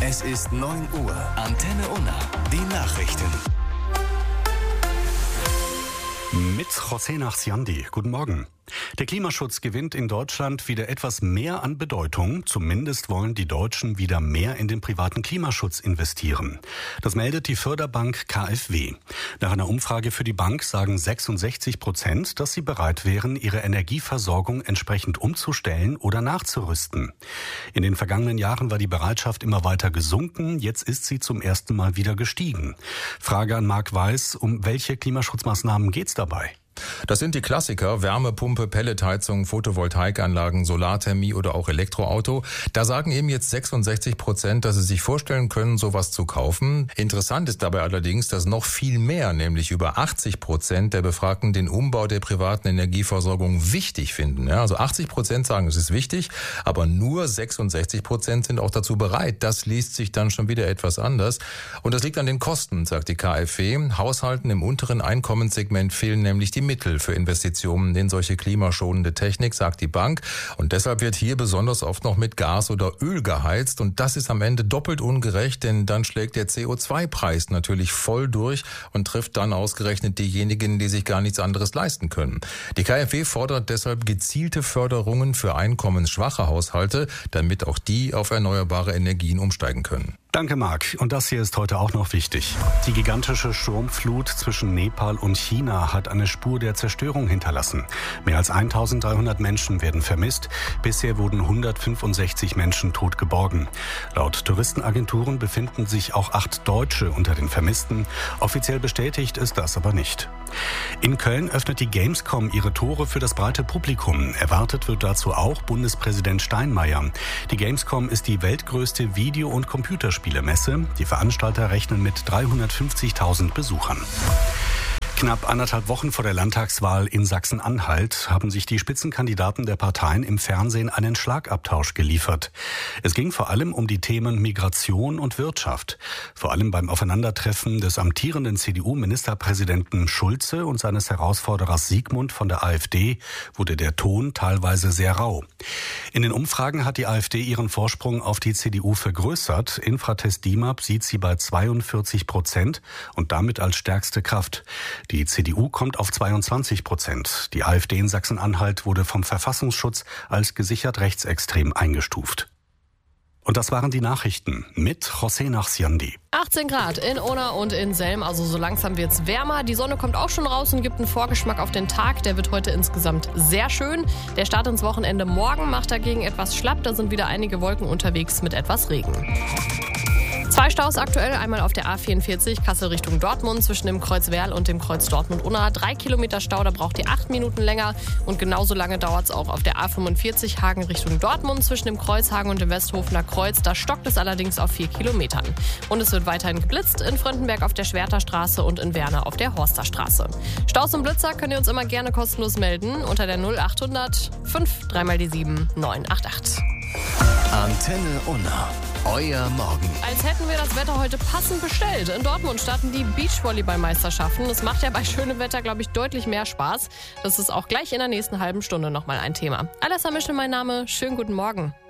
Es ist 9 Uhr. Antenne Unna. Die Nachrichten. Mit José Nachsiandi. Guten Morgen. Der Klimaschutz gewinnt in Deutschland wieder etwas mehr an Bedeutung. Zumindest wollen die Deutschen wieder mehr in den privaten Klimaschutz investieren. Das meldet die Förderbank KfW. Nach einer Umfrage für die Bank sagen 66%, dass sie bereit wären, ihre Energieversorgung entsprechend umzustellen oder nachzurüsten. In den vergangenen Jahren war die Bereitschaft immer weiter gesunken. Jetzt ist sie zum ersten Mal wieder gestiegen. Frage an Marc Weiß, um welche Klimaschutzmaßnahmen geht's dabei? Das sind die Klassiker: Wärmepumpe, Pelletheizung, Photovoltaikanlagen, Solarthermie oder auch Elektroauto. Da sagen eben jetzt 66%, dass sie sich vorstellen können, sowas zu kaufen. Interessant ist dabei allerdings, dass noch viel mehr, nämlich über 80% der Befragten, den Umbau der privaten Energieversorgung wichtig finden. Ja, also 80% sagen, es ist wichtig, aber nur 66% sind auch dazu bereit. Das liest sich dann schon wieder etwas anders. Und das liegt an den Kosten, sagt die KfW. Haushalten im unteren Einkommenssegment fehlen nämlich die Mittel für Investitionen in solche klimaschonende Technik, sagt die Bank. Und deshalb wird hier besonders oft noch mit Gas oder Öl geheizt. Und das ist am Ende doppelt ungerecht, denn dann schlägt der CO2-Preis natürlich voll durch und trifft dann ausgerechnet diejenigen, die sich gar nichts anderes leisten können. Die KfW fordert deshalb gezielte Förderungen für einkommensschwache Haushalte, damit auch die auf erneuerbare Energien umsteigen können. Danke, Marc. Und das hier ist heute auch noch wichtig. Die gigantische Sturmflut zwischen Nepal und China hat eine Spur der Zerstörung hinterlassen. Mehr als 1300 Menschen werden vermisst. Bisher wurden 165 Menschen tot geborgen. Laut Touristenagenturen befinden sich auch 8 Deutsche unter den Vermissten. Offiziell bestätigt ist das aber nicht. In Köln öffnet die Gamescom ihre Tore für das breite Publikum. Erwartet wird dazu auch Bundespräsident Steinmeier. Die Gamescom ist die weltgrößte Video- und Computerspielemesse. Die Veranstalter rechnen mit 350.000 Besuchern. Knapp 1,5 Wochen vor der Landtagswahl in Sachsen-Anhalt haben sich die Spitzenkandidaten der Parteien im Fernsehen einen Schlagabtausch geliefert. Es ging vor allem um die Themen Migration und Wirtschaft. Vor allem beim Aufeinandertreffen des amtierenden CDU-Ministerpräsidenten Schulze und seines Herausforderers Siegmund von der AfD wurde der Ton teilweise sehr rau. In den Umfragen hat die AfD ihren Vorsprung auf die CDU vergrößert. Infratest DIMAP sieht sie bei 42% und damit als stärkste Kraft. Die CDU kommt auf 22%. Die AfD in Sachsen-Anhalt wurde vom Verfassungsschutz als gesichert rechtsextrem eingestuft. Und das waren die Nachrichten mit José Nachsiandi. 18 Grad in Unna und in Selm, also so langsam wird's wärmer. Die Sonne kommt auch schon raus und gibt einen Vorgeschmack auf den Tag. Der wird heute insgesamt sehr schön. Der Start ins Wochenende morgen macht dagegen etwas schlapp. Da sind wieder einige Wolken unterwegs mit etwas Regen. 2 Staus aktuell, einmal auf der A44 Kassel Richtung Dortmund zwischen dem Kreuz Werl und dem Kreuz Dortmund-Unna. 3 Kilometer Stau, da braucht ihr 8 Minuten länger. Und genauso lange dauert es auch auf der A45 Hagen Richtung Dortmund zwischen dem Kreuz Hagen und dem Westhofener Kreuz. Da stockt es allerdings auf 4 Kilometern. Und es wird weiterhin geblitzt in Fröndenberg auf der Schwerterstraße und in Werner auf der Horsterstraße. Staus und Blitzer könnt ihr uns immer gerne kostenlos melden unter der 0800 5 3 mal die 7 988. Antenne Unna. Euer Morgen. Als hätten wir das Wetter heute passend bestellt. In Dortmund starten die Beachvolleyball-Meisterschaften. Das macht ja bei schönem Wetter, glaube ich, deutlich mehr Spaß. Das ist auch gleich in der nächsten halben Stunde nochmal ein Thema. Alessa Mischel, mein Name. Schönen guten Morgen.